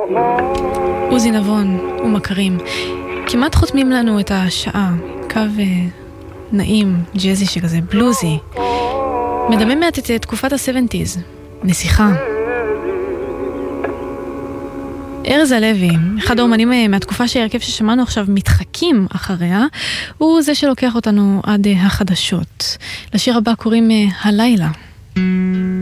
עוזי נבון ומכרים כמעט חותמים לנו את השעה. קו נעים, ג'זי שכזה, בלוזי. מדמה מעט את תקופת ה-70s. נסיכה. ארז הלוי, אחד האומנים מהתקופה שהרכב ששמענו עכשיו מתחקים אחריה, הוא זה שלוקח אותנו עד החדשות. לשיר הבא קוראים הלילה.